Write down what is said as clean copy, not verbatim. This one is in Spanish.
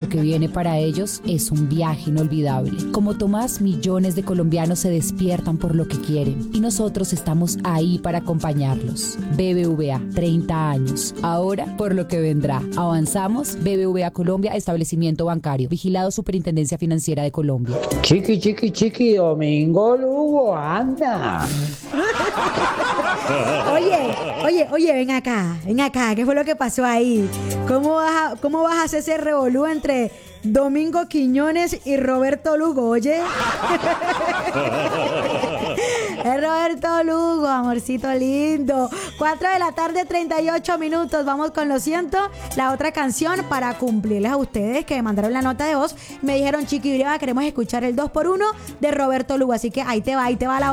que viene para ellos es un viaje inolvidable. Como Tomás, millones de colombianos se despiertan por lo que quieren y nosotros estamos ahí para acompañarlos. BBVA, 30 años. Ahora, por lo que vendrá. Avanzamos. BBVA Colombia, establecimiento bancario. Vigilado Superintendencia Financiera de Colombia. Chiqui, Domingo Lugo, anda. Oye, ven acá, ¿qué fue lo que pasó ahí? ¿Cómo vas a hacer ese revolú entre Domingo Quiñones y Roberto Lugo, oye? Es Roberto Lugo, amorcito lindo. 4:38 p.m. Vamos con Lo Siento, la otra canción para cumplirles a ustedes que me mandaron la nota de voz. Me dijeron, Chiqui Breva, queremos escuchar el 2x1 de Roberto Lugo. Así que ahí te va la